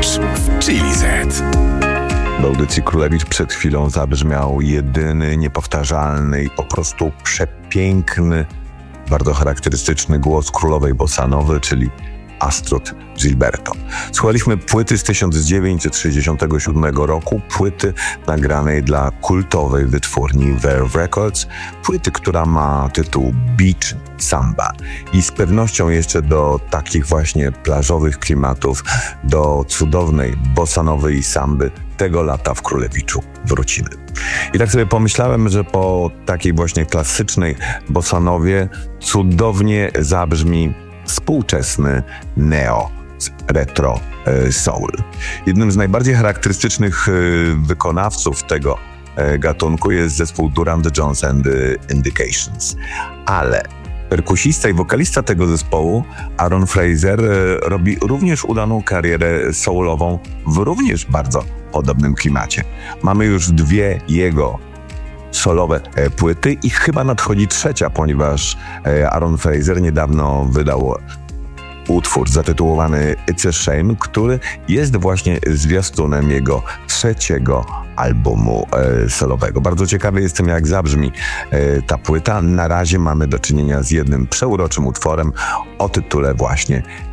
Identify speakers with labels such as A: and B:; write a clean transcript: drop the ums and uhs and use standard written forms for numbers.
A: Królewicz w Chili Z.
B: W audycji Królewicz przed chwilą zabrzmiał jedyny, niepowtarzalny i po prostu przepiękny, bardzo charakterystyczny głos królowej bossanowy, czyli Astrud Gilberto. Słuchaliśmy płyty z 1967 roku, płyty nagranej dla kultowej wytwórni Verve Records, płyty, która ma tytuł Beach Samba. I z pewnością jeszcze do takich właśnie plażowych klimatów, do cudownej bossanowej samby tego lata w Królewiczu wrócimy. I tak sobie pomyślałem, że po takiej właśnie klasycznej bossanowie cudownie zabrzmi współczesny neo retro soul. Jednym z najbardziej charakterystycznych wykonawców tego gatunku jest zespół Duran Jones and the Indications. Ale perkusista i wokalista tego zespołu, Aaron Fraser, robi również udaną karierę soulową w również bardzo podobnym klimacie. Mamy już 2 jego solowe płyty i chyba nadchodzi 3, ponieważ Aaron Fraser niedawno wydał utwór zatytułowany It's a Shame, który jest właśnie zwiastunem jego 3. albumu solowego. Bardzo ciekawy jestem, jak zabrzmi ta płyta. Na razie mamy do czynienia z jednym przeuroczym utworem o tytule właśnie